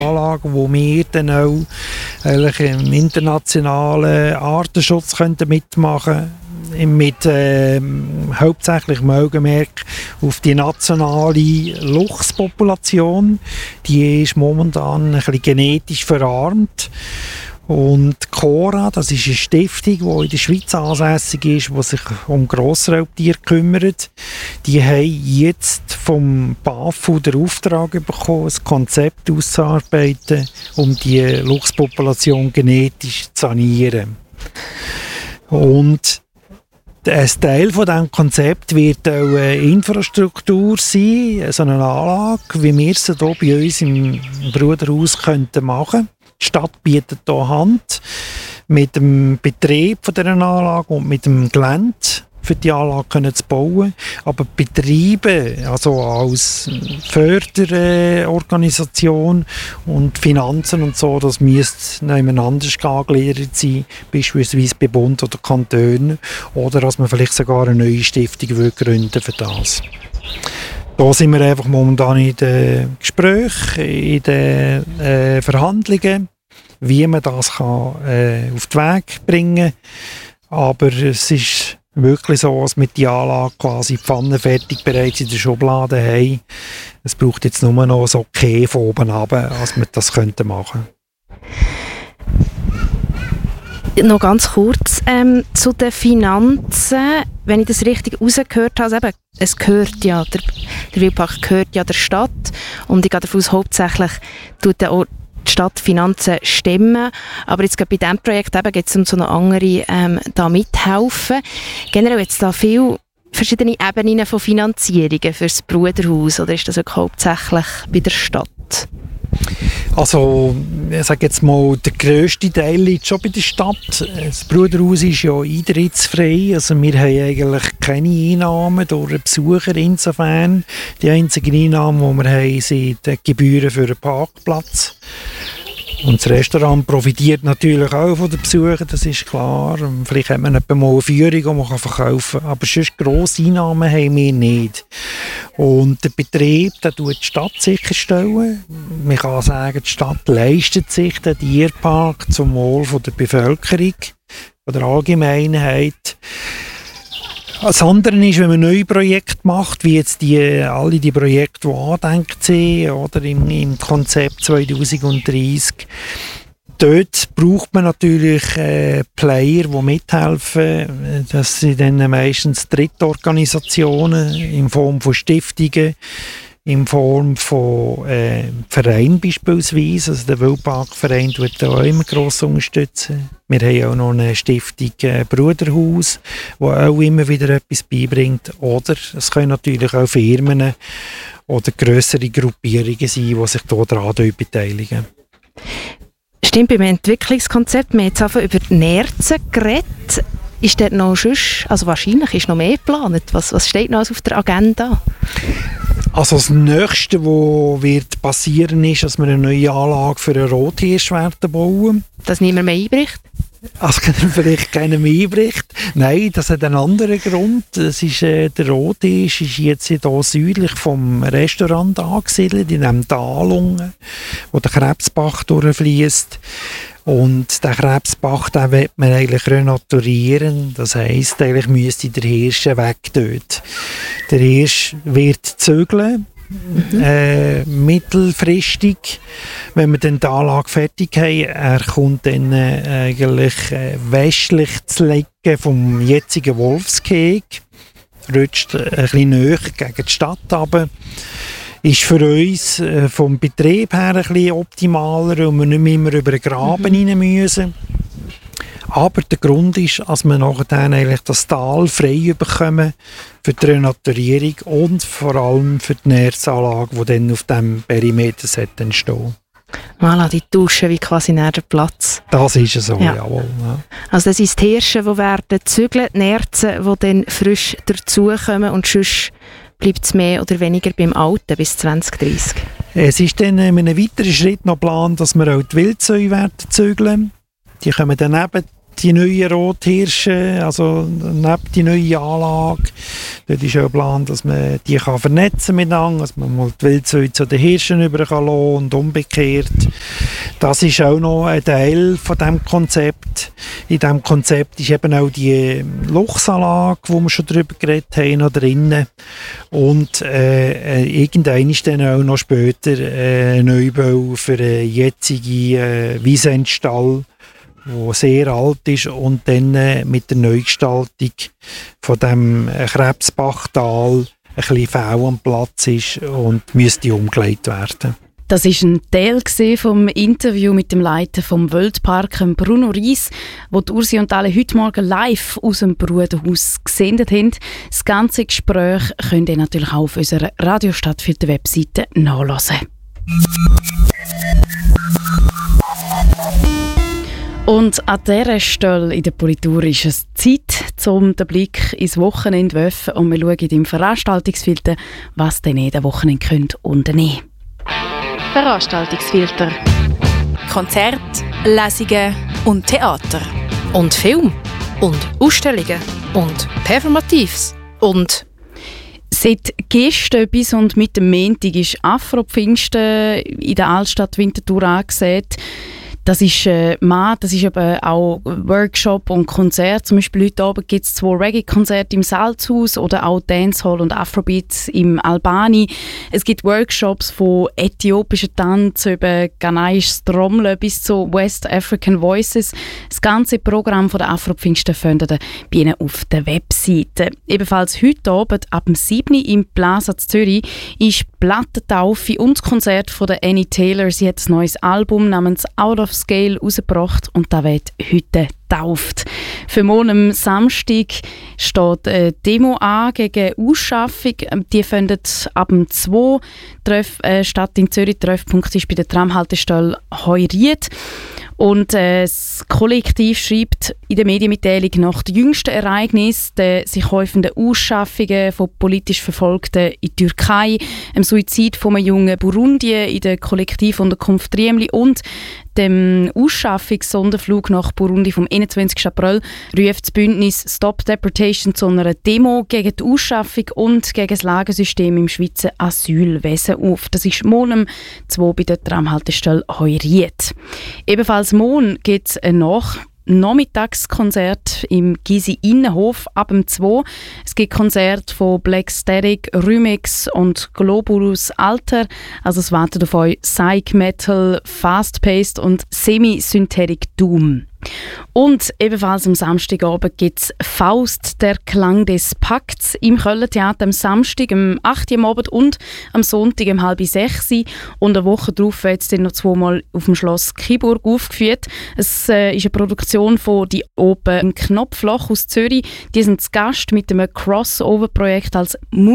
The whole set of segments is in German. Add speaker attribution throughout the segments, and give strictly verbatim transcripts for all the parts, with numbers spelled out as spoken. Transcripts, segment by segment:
Speaker 1: Anlagen, wo wir dann auch eigentlich im internationalen Artenschutz könnten mitmachen könnten, mit äh, hauptsächlich Augenmerk auf die nationale Luchspopulation. Die ist momentan ein bisschen genetisch verarmt. Und Cora, das ist eine Stiftung, die in der Schweiz ansässig ist, die sich um Grossraubtiere kümmert. Die haben jetzt vom BAFU den Auftrag bekommen, ein Konzept auszuarbeiten, um die Luchspopulation genetisch zu sanieren. Und ein Teil von diesem Konzept wird auch eine Infrastruktur sein, so eine Anlage, wie wir sie hier bei uns im Bruderhaus könnten machen. Die Stadt bietet hier Hand mit dem Betrieb von dieser Anlage und mit dem Gelände für die Anlage können zu bauen. Aber die Betriebe, also als Förderorganisation und Finanzen und so, das müsste jemand anders angegliedert sein, beispielsweise bei Bund oder Kantonen, oder dass man vielleicht sogar eine neue Stiftung gründen für das. Da sind wir einfach momentan in den Gesprächen, in den äh, Verhandlungen, wie man das kann, äh, auf den Weg bringen kann. Aber es ist wirklich so, dass wir die Anlage quasi pfannenfertig bereits in der Schublade haben. Es braucht jetzt nur noch ein Okay von oben runter, dass wir das könnten machen.
Speaker 2: Noch ganz kurz ähm, zu den Finanzen. Wenn ich das richtig rausgehört habe, also eben, es gehört ja, der, der Wildpark gehört ja der Stadt und ich gehe davon aus, hauptsächlich tut der Ort die Stadt Finanzen stemmen. Aber jetzt bei diesem Projekt geht es um so eine andere ähm, da mithelfen. Generell jetzt da viele verschiedene Ebenen von Finanzierungen für das Bruderhaus, oder ist das auch hauptsächlich bei der Stadt?
Speaker 1: Also, ich sage jetzt mal, der grösste Teil liegt schon bei der Stadt. Das Bruderhaus ist ja eintrittsfrei, also wir haben eigentlich keine Einnahmen durch den Besucher insofern. Die einzigen Einnahmen, die wir haben, sind die Gebühren für den Parkplatz. Und das Restaurant profitiert natürlich auch von den Besuchern, das ist klar. Vielleicht hat man etwa mal eine Führung, die man verkaufen kann. Aber sonst grosse Einnahmen haben wir nicht. Und der Betrieb, den tut die Stadt sicherstellen. Man kann sagen, die Stadt leistet sich den Tierpark zum Wohl der Bevölkerung, von der Allgemeinheit. Das andere ist, wenn man neue Projekte macht, wie jetzt die, alle die Projekte, die angedenkt sind, oder im, im Konzept zwanzig dreißig, dort braucht man natürlich äh, Player, die mithelfen. Das sind dann meistens Drittorganisationen in Form von Stiftungen, in Form von äh, Vereinen beispielsweise. Also der Wildparkverein tut auch immer gross unterstützen. Wir haben auch noch eine Stiftung äh, Bruderhaus, die auch immer wieder etwas beibringt. Oder es können natürlich auch Firmen oder grössere Gruppierungen sein, die sich hier daran beteiligen.
Speaker 2: Stimmt, beim Entwicklungskonzept, wir haben jetzt einfach über die Nerzen geredet. Ist dort noch sonst, also wahrscheinlich ist noch mehr geplant. Was, was steht noch auf der Agenda?
Speaker 1: Also das Nächste, was wird passieren, ist, dass wir eine neue Anlage für einen Rothirsch werden bauen.
Speaker 2: Dass niemand mehr einbricht?
Speaker 1: Also vielleicht keiner mehr einbricht. Nein, das hat einen anderen Grund. Das ist, äh, der Rothirsch ist jetzt hier südlich vom Restaurant angesiedelt, in einem Tal unten, wo der Krebsbach durchfließt. Und den Krebsbach, den will man eigentlich renaturieren. Das heisst, eigentlich müsste der Hirsch weg dort. Der Hirsch wird zügeln, mhm. äh, mittelfristig. Wenn wir dann die Anlage fertig haben, er kommt dann äh, eigentlich äh, westlich zu liegen vom jetzigen Wolfsgehege. Rutscht ein bisschen näher gegen die Stadt runter. Ist für uns äh, vom Betrieb her ein bisschen optimaler, und wir nicht mehr immer über den Graben mhm. rein müssen. Aber der Grund ist, dass wir nachher dann eigentlich das Tal frei bekommen für die Renaturierung und vor allem für die Nerzanlage, die dann auf diesem Perimeter entstehen.
Speaker 2: Voilà, die tauschen wie quasi näher den Platz.
Speaker 1: Das ist es so,
Speaker 2: ja.
Speaker 1: Jawohl. Ja.
Speaker 2: Also das sind die Hirsche, die werden zügeln, die Nerzen, die dann frisch dazukommen, und sonst bleibt es mehr oder weniger beim Alten bis zwanzig dreißig.
Speaker 1: Es ist dann in einem weiteren Schritt noch geplant, dass wir auch die Wildsäue werden zügeln. Die kommen dann eben die neuen Rothirsche, also neben die neue Anlage. Dort ist auch ein Plan, dass man die kann vernetzen miteinander, dass man mal die Wildzäune zu den Hirschen rüber kann lassen und umgekehrt. Das ist auch noch ein Teil von diesem Konzept. In diesem Konzept ist eben auch die Luchsanlage, wo wir schon darüber geredet haben, noch drinnen. Und äh, irgendwann ist dann auch noch später äh, ein Neubau für einen jetzigen äh, Wiesenstall, der sehr alt ist und dann äh, mit der Neugestaltung von dem äh, Krebsbachtal ein bisschen faul am Platz ist und müsste umgelegt werden.
Speaker 3: Das war ein Teil vom Interview mit dem Leiter vom Wildpark, Bruno Ries, wo die Ursi und alle heute Morgen live aus dem Bruderhaus gesendet haben. Das ganze Gespräch könnt ihr natürlich auch auf unserer Radiostadt-Filter Webseite nachhören. Und an dieser Stelle in der Politur ist es Zeit, um den Blick ins Wochenende zu werfen und wir schauen im Veranstaltungsfilter, was denn in den Wochenende könnt unternehmen.
Speaker 2: Veranstaltungsfilter.
Speaker 4: Konzerte, Lesungen und Theater.
Speaker 2: Und Film. Und Ausstellungen. Und Performatives. Und...
Speaker 3: Seit gestern bis und mit dem Montag ist Afro-Pfingsten in der Altstadt Winterthur angesehen. Das ist, äh, man, das ist eben auch Workshop und Konzert. Zum Beispiel heute Abend gibt es zwei Reggae-Konzerte im Salzhaus oder auch Dancehall und Afrobeats im Albani. Es gibt Workshops von äthiopischen Tanz über ghanaisches Trommeln bis zu West African Voices. Das ganze Programm von der Afro-Pfingsten findet ihr bei Ihnen auf der Webseite. Ebenfalls heute Abend ab dem sieben Uhr im Plaza Zürich ist Plattentaufe und das Konzert von der Annie Taylor. Sie hat ein neues Album namens Out of Scale rausgebracht und da wird heute getauft. Für morgen am Samstag steht eine Demo an gegen Ausschaffung. Die findet ab dem zwei Treff, äh, statt in Zürich. Der Treffpunkt ist bei der Tramhaltestelle Heuried. Und äh, das Kollektiv schreibt in der Medienmitteilung nach den jüngsten Ereignissen, den sich häufenden Ausschaffungen von politisch Verfolgten in der Türkei, dem Suizid von einem jungen Burundi in der Kollektivunterkunft Riemli und dem Ausschaffungssonderflug nach Burundi vom einundzwanzigsten April ruft das Bündnis Stop Deportation zu einer Demo gegen die Ausschaffung und gegen das Lagersystem im Schweizer Asylwesen auf. Das ist morgen um zwei bei der Tramhaltestelle Heuried. Ebenfalls morgen gibt es ein Nach- Nachmittagskonzert im Gysi Innenhof ab dem zwei. Es gibt Konzerte von Black Static, Remix und Globulus Alter. Also es wartet auf euch Psych Metal, Fast-Paced und Semi-Synthetic Doom. Und ebenfalls am Samstagabend gibt es Faust, der Klang des Pakts im Kölner Theater am Samstag um acht Uhr am Abend und am Sonntag um halb sechs Uhr. Und eine Woche darauf wird es dann noch zweimal auf dem Schloss Kiburg aufgeführt. Es äh, ist eine Produktion von «Die Open» im Knopfloch aus Zürich. Die sind zu Gast mit einem Crossover-Projekt als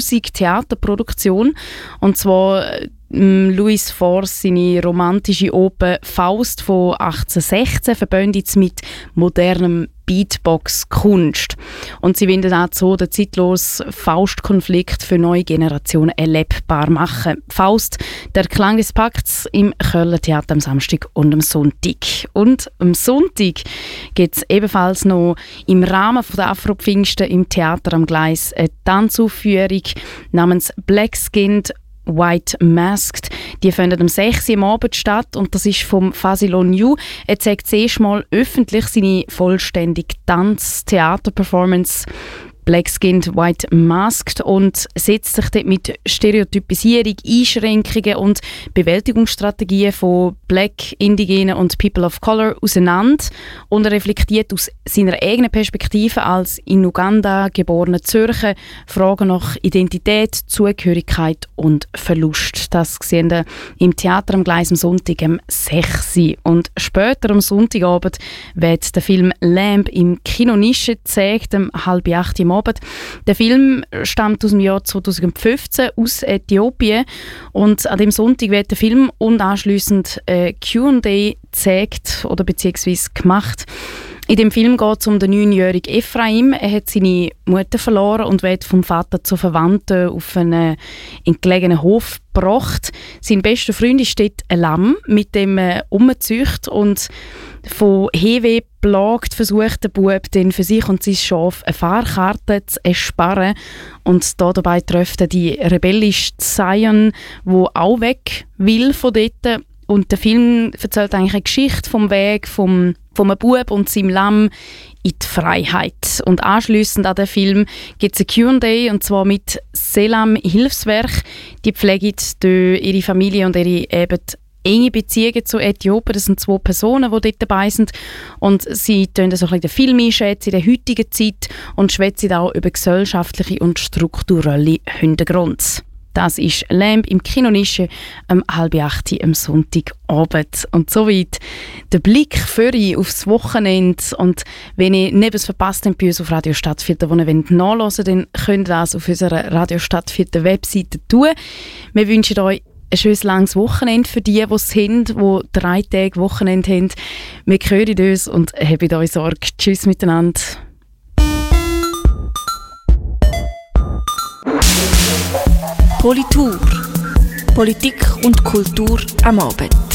Speaker 3: Musik-Theaterproduktion. Und zwar äh, Louis Force, seine romantische Oper «Faust» von achtzehnhundertsechzehn verbindet mit modernem Beatbox-Kunst. Und sie wollen auch so den zeitlosen Faust-Konflikt für neue Generationen erlebbar machen. «Faust», der Klang des Pakts im Kölner Theater am Samstag und am Sonntag. Und am Sonntag gibt es ebenfalls noch im Rahmen der Afro-Pfingsten im Theater am Gleis eine Tanzaufführung namens «Black Skinned White Masked». Die findet am sechs Uhr am Abend statt und das ist vom Fasilon New. Er zeigt zuerst mal öffentlich seine vollständige Tanz-Theater-Performance Black Skinned White Masked und setzt sich dort mit Stereotypisierung, Einschränkungen und Bewältigungsstrategien von Black, Indigenen und People of Color auseinander und er reflektiert aus seiner eigenen Perspektive als in Uganda geborener Zürcher Fragen nach Identität, Zugehörigkeit und Verlust. Das sehen wir im Theater am Gleis am Sonntag um sechs Uhr. Und später am Sonntagabend wird der Film Lamb im Kino Nische gezeigt, um halb acht Uhr am Abend. Der Film stammt aus dem Jahr zweitausendfünfzehn aus Äthiopien und an dem Sonntag wird der Film und anschliessend äh, Q and A gezeigt oder beziehungsweise gemacht. In dem Film geht es um den neunjährigen Ephraim. Er hat seine Mutter verloren und wird vom Vater zu Verwandten auf einen entlegenen Hof gebracht. Sein bester Freund ist dort ein Lamm, mit dem er umzüchtet und von Heimweh plagt versucht der Bub dann für sich und sein Schaf eine Fahrkarte zu ersparen. Und da dabei trifft er die rebellische Zion, die auch weg will von dort. Und der Film erzählt eigentlich eine Geschichte vom Weg vom, vom Bub und seinem Lamm in die Freiheit. Und anschliessend an den Film gibt es ein Q and A, und zwar mit Selam Hilfswerk. Die pflegen ihre Familie und ihre eben enge Beziehungen zu Äthiopien. Das sind zwei Personen, die dort dabei sind. Und sie tun so ein bisschen den Film einschätzen in der heutigen Zeit und schwätzen auch über gesellschaftliche und strukturelle Hintergründe. Das ist Lamb im Kinonische am halb acht am Sonntagabend. Und soweit der Blick für euch aufs Wochenende. Und wenn ihr nichts verpasst habt bei uns auf Radio Stadtviertel, wo ihr nachhören wollt, dann könnt ihr das auf unserer Radio Stadtviertel Webseite tun. Wir wünschen euch ein schönes langes Wochenende für die, die es haben, die drei Tage Wochenende haben. Wir hören uns und habt euch Sorge. Tschüss miteinander.
Speaker 4: Politur. Politik und Kultur am Abend.